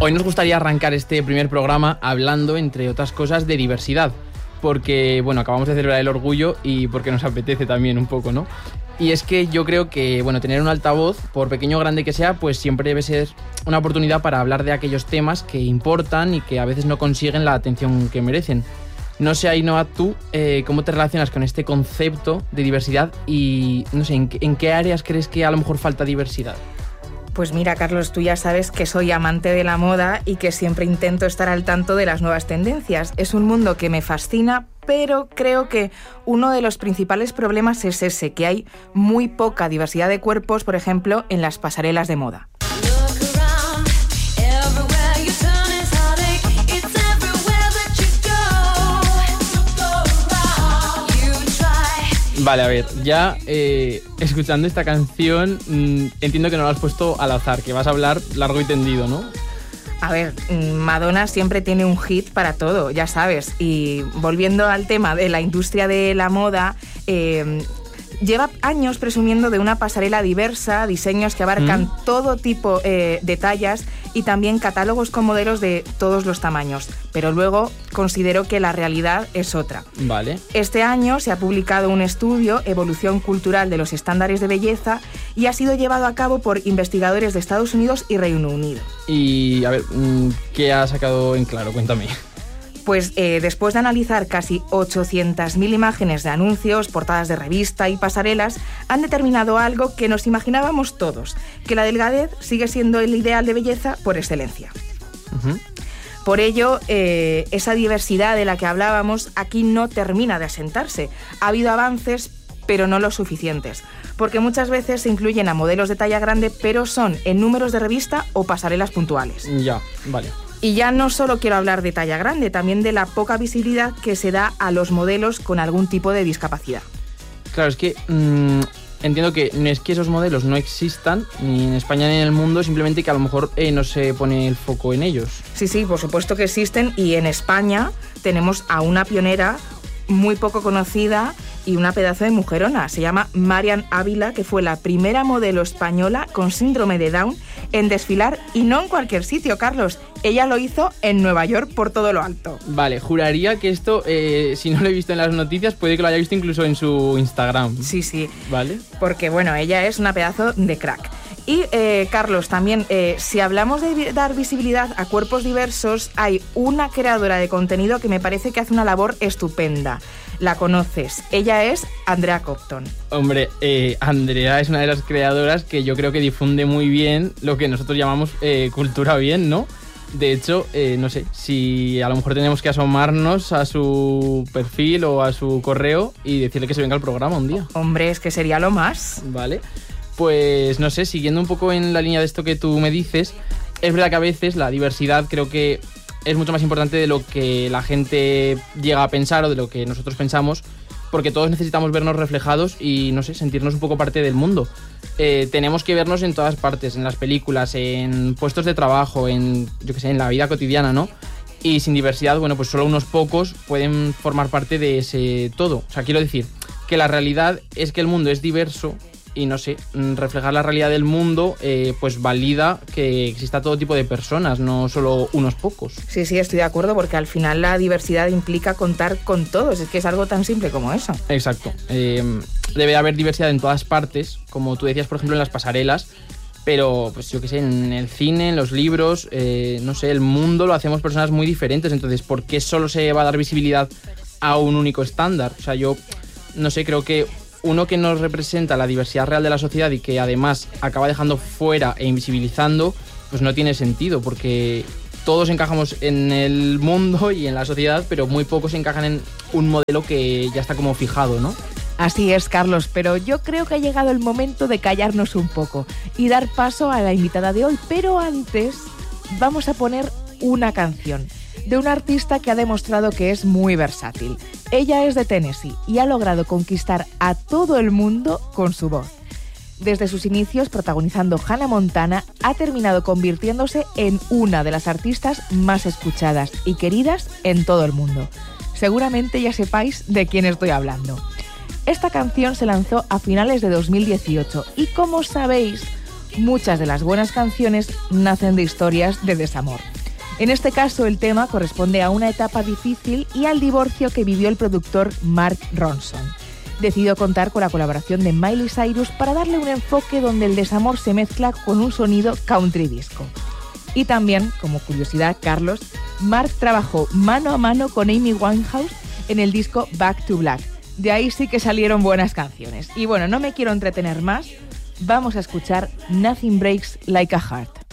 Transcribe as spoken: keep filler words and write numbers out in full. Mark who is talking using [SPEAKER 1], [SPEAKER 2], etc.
[SPEAKER 1] Hoy nos gustaría arrancar este primer programa hablando, entre otras cosas, de diversidad. Porque, bueno, acabamos de celebrar el orgullo y porque nos apetece también un poco, ¿no? Y es que yo creo que, bueno, tener un altavoz, por pequeño o grande que sea, pues siempre debe ser una oportunidad para hablar de aquellos temas que importan y que a veces no consiguen la atención que merecen. No sé, Ainhoa, tú, eh, ¿cómo te relacionas con este concepto de diversidad? Y, no sé, ¿en qué, en qué áreas crees que a lo mejor falta diversidad?
[SPEAKER 2] Pues mira, Carlos, tú ya sabes que soy amante de la moda y que siempre intento estar al tanto de las nuevas tendencias. Es un mundo que me fascina, pero creo que uno de los principales problemas es ese, que hay muy poca diversidad de cuerpos, por ejemplo, en las pasarelas de moda.
[SPEAKER 1] Vale, a ver, ya eh, escuchando esta canción mmm, entiendo que no la has puesto al azar, que vas a hablar largo y tendido, ¿no?
[SPEAKER 2] A ver, Madonna siempre tiene un hit para todo, ya sabes. Y volviendo al tema de la industria de la moda, eh, lleva años presumiendo de una pasarela diversa, diseños que abarcan ¿Mm? todo tipo eh, de tallas y también catálogos con modelos de todos los tamaños. Pero luego considero que la realidad es otra.
[SPEAKER 1] Vale.
[SPEAKER 2] Este año se ha publicado un estudio, Evolución Cultural de los Estándares de Belleza, y ha sido llevado a cabo por investigadores de Estados Unidos y Reino Unido.
[SPEAKER 1] Y, a ver, ¿qué ha sacado en claro? Cuéntame.
[SPEAKER 2] Pues eh, después de analizar casi ochocientas mil imágenes de anuncios, portadas de revista y pasarelas, han determinado algo que nos imaginábamos todos, que la delgadez sigue siendo el ideal de belleza por excelencia. Uh-huh. Por ello, eh, esa diversidad de la que hablábamos aquí no termina de asentarse. Ha habido avances, pero no los suficientes, porque muchas veces se incluyen a modelos de talla grande, pero son en números de revista o pasarelas puntuales.
[SPEAKER 1] Ya, vale.
[SPEAKER 2] Y ya no solo quiero hablar de talla grande, también de la poca visibilidad que se da a los modelos con algún tipo de discapacidad.
[SPEAKER 1] Claro, es que mmm, entiendo que no es que esos modelos no existan, ni en España ni en el mundo, simplemente que a lo mejor eh, no se pone el foco en ellos.
[SPEAKER 2] Sí, sí, por supuesto que existen, y en España tenemos a una pionera muy poco conocida y una pedazo de mujerona. Se llama Marian Ávila, que fue la primera modelo española con síndrome de Down en desfilar, y no en cualquier sitio, Carlos. Ella lo hizo en Nueva York por todo lo alto.
[SPEAKER 1] Vale, juraría que esto, eh, si no lo he visto en las noticias, puede que lo haya visto incluso en su Instagram.
[SPEAKER 2] Sí, sí.
[SPEAKER 1] Vale.
[SPEAKER 2] Porque, bueno, ella es una pedazo de crack. Y, eh, Carlos, también, eh, si hablamos de dar visibilidad a cuerpos diversos, hay una creadora de contenido que me parece que hace una labor estupenda. La conoces. Ella es Andrea Compton.
[SPEAKER 1] Hombre, eh, Andrea es una de las creadoras que yo creo que difunde muy bien lo que nosotros llamamos eh, cultura bien, ¿no? De hecho, eh, no sé, si a lo mejor tenemos que asomarnos a su perfil o a su correo y decirle que se venga al programa un día.
[SPEAKER 2] Hombre, es que sería lo más.
[SPEAKER 1] Vale. Pues no sé, siguiendo un poco en la línea de esto que tú me dices, es verdad que a veces la diversidad creo que es mucho más importante de lo que la gente llega a pensar o de lo que nosotros pensamos, porque todos necesitamos vernos reflejados y, no sé, sentirnos un poco parte del mundo. Eh, tenemos que vernos en todas partes, en las películas, en puestos de trabajo, en, yo qué sé, en la vida cotidiana, ¿no? Y sin diversidad, bueno, pues solo unos pocos pueden formar parte de ese todo. O sea, quiero decir que la realidad es que el mundo es diverso y, no sé, reflejar la realidad del mundo eh, pues valida que exista todo tipo de personas, no solo unos pocos.
[SPEAKER 2] Sí, sí, estoy de acuerdo, porque al final la diversidad implica contar con todos, es que es algo tan simple como eso.
[SPEAKER 1] Exacto. Eh, debe haber diversidad en todas partes, como tú decías, por ejemplo, en las pasarelas, pero, pues yo qué sé, en el cine, en los libros, eh, no sé, el mundo lo hacemos personas muy diferentes, entonces, ¿por qué solo se va a dar visibilidad a un único estándar? O sea, yo, no sé, creo que uno que nos representa la diversidad real de la sociedad y que además acaba dejando fuera e invisibilizando, pues no tiene sentido, porque todos encajamos en el mundo y en la sociedad, pero muy pocos encajan en un modelo que ya está como fijado, ¿no?
[SPEAKER 2] Así es, Carlos, pero yo creo que ha llegado el momento de callarnos un poco y dar paso a la invitada de hoy, pero antes vamos a poner una canción de una artista que ha demostrado que es muy versátil. Ella es de Tennessee y ha logrado conquistar a todo el mundo con su voz. Desde sus inicios protagonizando Hannah Montana, ha terminado convirtiéndose en una de las artistas más escuchadas y queridas en todo el mundo. Seguramente ya sepáis de quién estoy hablando. Esta canción se lanzó a finales de dos mil dieciocho y, como sabéis, muchas de las buenas canciones nacen de historias de desamor. En este caso, el tema corresponde a una etapa difícil y al divorcio que vivió el productor Mark Ronson. Decidió contar con la colaboración de Miley Cyrus para darle un enfoque donde el desamor se mezcla con un sonido country disco. Y también, como curiosidad, Carlos, Mark trabajó mano a mano con Amy Winehouse en el disco Back to Black. De ahí sí que salieron buenas canciones. Y bueno, no me quiero entretener más, vamos a escuchar Nothing Breaks Like a Heart.